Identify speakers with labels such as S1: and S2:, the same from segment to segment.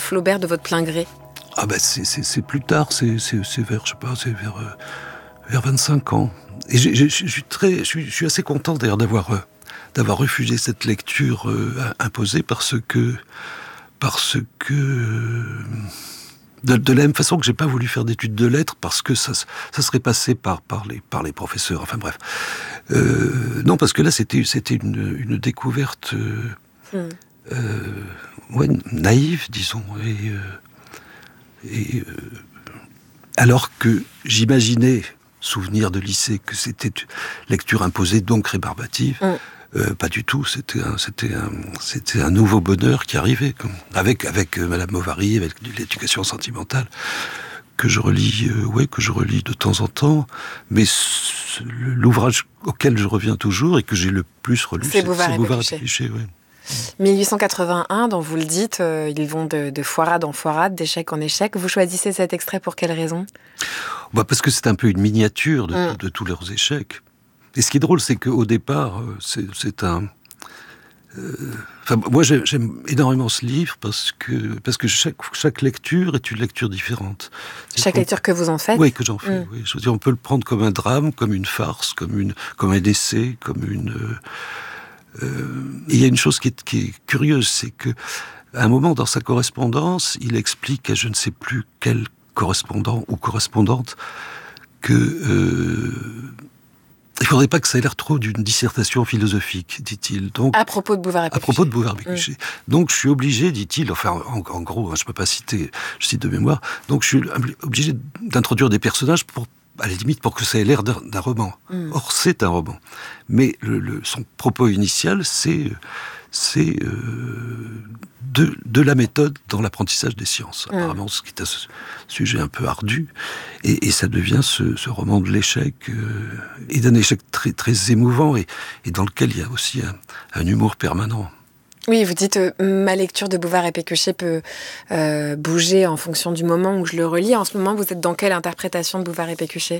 S1: Flaubert de votre plein gré?
S2: Ah ben c'est plus tard, c'est vers, je sais pas, c'est vers 25 ans. Et je suis assez content d'ailleurs d'avoir refusé cette lecture imposée parce que de la même façon que j'ai pas voulu faire d'études de lettres parce que ça serait passé par les professeurs. Enfin bref, non, parce que là c'était une découverte naïve, disons, et alors que j'imaginais, souvenir de lycée, que c'était lecture imposée, donc rébarbative. Pas du tout. C'était un nouveau bonheur qui arrivait, avec Madame Bovary, avec l'éducation sentimentale que je relis, de temps en temps. Mais l'ouvrage auquel je reviens toujours et que j'ai le plus relu,
S1: c'est Bouvard et
S2: Pécuchet. Ouais.
S1: 1881, dont vous le dites, ils vont de foirade en foirade, d'échec en échec. Vous choisissez cet extrait pour quelle raison?
S2: Parce que c'est un peu une miniature de tous leurs échecs. Et ce qui est drôle, c'est qu'au départ, c'est un... moi, j'aime énormément ce livre parce que chaque lecture est une lecture différente.
S1: Chaque lecture que vous en faites?
S2: Oui, que j'en fais. Oui. Je veux dire, on peut le prendre comme un drame, comme une farce, comme un essai, comme une... il y a une chose qui est curieuse, c'est que à un moment dans sa correspondance, il explique à je ne sais plus quel correspondant ou correspondante que il ne faudrait pas que ça ait l'air trop d'une dissertation philosophique, dit-il. Donc,
S1: à propos de Bouvard et Pécuchet.
S2: À propos de Bouvard et Pécuchet. Donc, je suis obligé, dit-il, enfin, en gros, je ne peux pas citer, je cite de mémoire, donc je suis obligé d'introduire des personnages à la limite, pour que ça ait l'air d'un roman. Or, c'est un roman. Mais son propos initial, c'est de la méthode dans l'apprentissage des sciences. Apparemment, ce qui est un sujet un peu ardu. Et ça devient ce roman de l'échec, et d'un échec très, très émouvant, et dans lequel il y a aussi un humour permanent.
S1: Oui, vous dites ma lecture de Bouvard et Pécuchet peut bouger en fonction du moment où je le relis. En ce moment, vous êtes dans quelle interprétation de Bouvard et Pécuchet?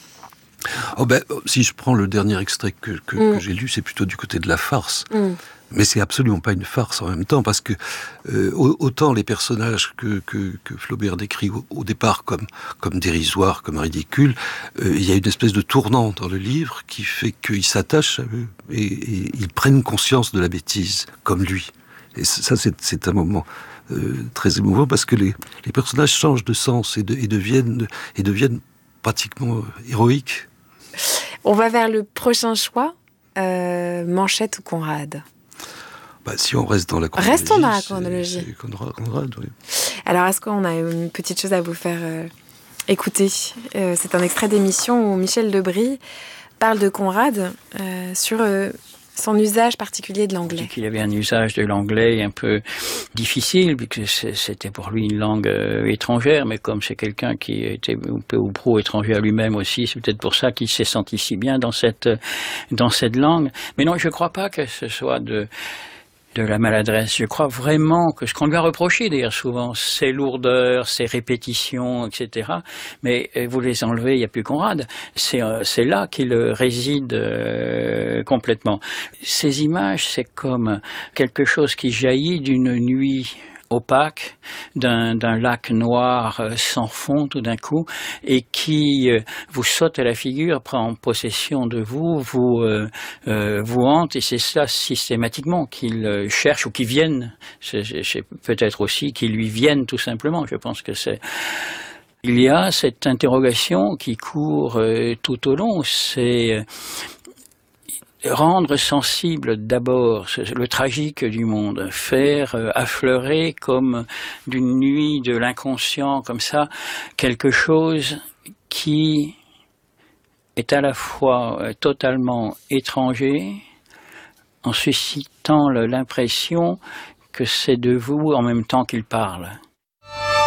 S2: Si je prends le dernier extrait que j'ai lu, c'est plutôt du côté de la farce. Mais c'est absolument pas une farce en même temps, parce que autant les personnages que Flaubert décrit au départ comme dérisoires, comme ridicules, il y a une espèce de tournant dans le livre qui fait qu'ils s'attachent à eux et ils prennent conscience de la bêtise, comme lui. Et ça, c'est un moment très émouvant, parce que les personnages changent de sens et deviennent pratiquement héroïques.
S1: On va vers le prochain choix, Manchette ou Conrad?
S2: Si on reste dans la chronologie...
S1: Restons dans la chronologie.
S2: C'est Conrad, oui.
S1: Alors, est-ce qu'on a une petite chose à vous faire écouter? C'est un extrait d'émission où Michel Lebris parle de Conrad sur son usage particulier de l'anglais.
S3: Il avait un usage de l'anglais un peu difficile, puisque c'était pour lui une langue étrangère, mais comme c'est quelqu'un qui était un peu ou pro étranger à lui-même aussi, c'est peut-être pour ça qu'il s'est senti si bien dans cette langue. Mais non, je ne crois pas que ce soit de la maladresse. Je crois vraiment que ce qu'on lui a reproché d'ailleurs souvent, ses lourdeurs, ses répétitions, etc. Mais vous les enlevez, il n'y a plus Conrad. C'est là qu'il réside complètement. Ces images, c'est comme quelque chose qui jaillit d'une nuit opaque, d'un lac noir sans fond tout d'un coup, et qui vous saute à la figure, prend possession de vous, vous hante, et c'est ça systématiquement qu'il cherche, ou qui viennent, c'est peut-être aussi qu'ils lui viennent tout simplement. Je pense que il y a cette interrogation qui court tout au long, c'est rendre sensible d'abord le tragique du monde, faire affleurer comme d'une nuit de l'inconscient, comme ça, quelque chose qui est à la fois totalement étranger, en suscitant l'impression que c'est de vous en même temps qu'il parle.